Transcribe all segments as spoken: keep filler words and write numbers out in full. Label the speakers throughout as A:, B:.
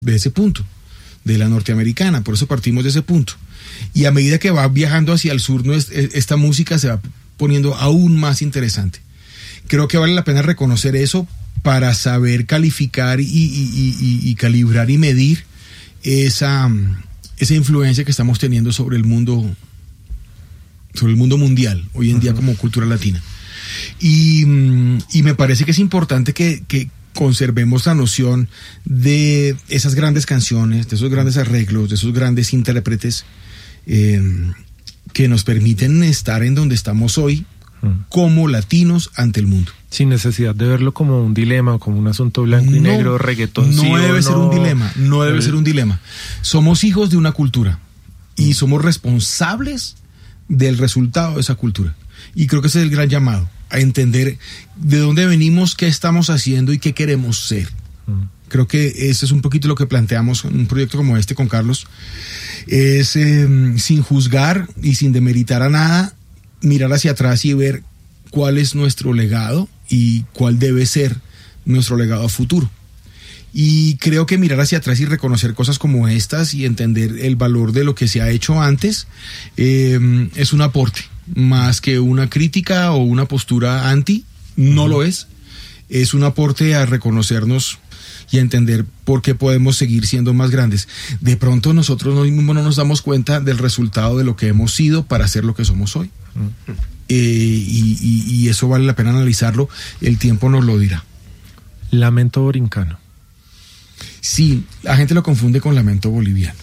A: de ese punto, de la norteamericana, por eso partimos de ese punto. Y a medida que va viajando hacia el sur, esta música se va poniendo aún más interesante. Creo que vale la pena reconocer eso para saber calificar y, y, y, y calibrar y medir esa, esa influencia que estamos teniendo sobre el mundo, sobre el mundo mundial, hoy en día como cultura latina. Y, y me parece que es importante que, que conservemos la noción de esas grandes canciones, de esos grandes arreglos, de esos grandes intérpretes eh, que nos permiten estar en donde estamos hoy como latinos ante el mundo.
B: Sin necesidad de verlo como un dilema, como un asunto blanco y
A: no,
B: negro, reggaetón.
A: No
B: sí
A: debe
B: o
A: ser
B: no.
A: un dilema, no debe ser un dilema. Somos hijos de una cultura y somos responsables del resultado de esa cultura. Y creo que ese es el gran llamado, a entender de dónde venimos, qué estamos haciendo y qué queremos ser. Uh-huh. Creo que ese es un poquito lo que planteamos en un proyecto como este con Carlos. Es eh, sin juzgar y sin demeritar a nada, mirar hacia atrás y ver cuál es nuestro legado y cuál debe ser nuestro legado futuro. Y creo que mirar hacia atrás y reconocer cosas como estas y entender el valor de lo que se ha hecho antes eh, es un aporte, más que una crítica o una postura anti, no uh-huh. lo es. Es un aporte a reconocernos y a entender por qué podemos seguir siendo más grandes. De pronto nosotros mismos no nos damos cuenta del resultado de lo que hemos sido para ser lo que somos hoy. Uh-huh. Eh, y, y, y eso vale la pena analizarlo, el tiempo nos lo dirá.
B: Lamento borincano.
A: Sí, la gente lo confunde con lamento boliviano.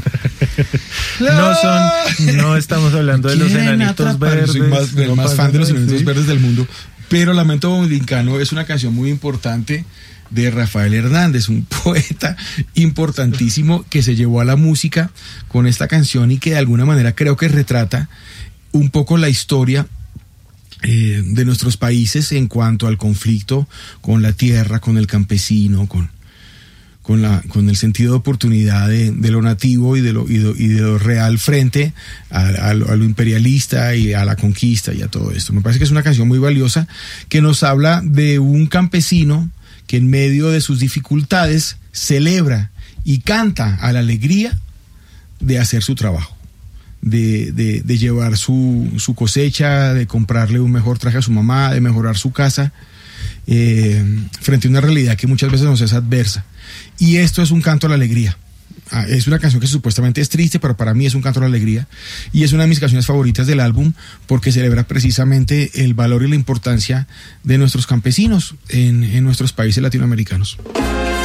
B: No son, no estamos hablando de los enanitos verdes.
A: Soy más,
B: no
A: más fan de los enanitos
B: sí.
A: verdes del mundo. Pero Lamento Borincano es una canción muy importante de Rafael Hernández, un poeta importantísimo que se llevó a la música con esta canción y que de alguna manera creo que retrata un poco la historia eh, de nuestros países en cuanto al conflicto con la tierra, con el campesino, con Con, la, con el sentido de oportunidad de, de lo nativo y de lo, y de, y de lo real frente a, a, lo, a lo imperialista y a la conquista y a todo esto. Me parece que es una canción muy valiosa que nos habla de un campesino que en medio de sus dificultades celebra y canta a la alegría de hacer su trabajo, de, de, de llevar su, su cosecha, de comprarle un mejor traje a su mamá, de mejorar su casa, eh, frente a una realidad que muchas veces nos es adversa. Y esto es un canto a la alegría. Ah, es una canción que supuestamente es triste, pero para mí es un canto a la alegría. Y es una de mis canciones favoritas del álbum porque celebra precisamente el valor y la importancia de nuestros campesinos en, en nuestros países latinoamericanos.